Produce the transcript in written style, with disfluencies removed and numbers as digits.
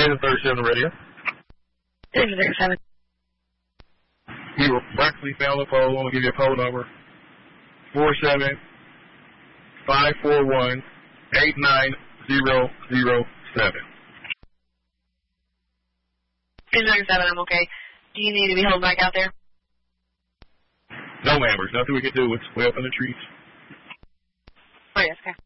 Station 37 radio. Station 37. We were practically found the pole. I'll give you a pole number. 47541-89007. Station 37, I'm okay. Do you need to be held back out there? No, ma'am. There's nothing we can do. It's way up in the trees. Oh, yes, okay.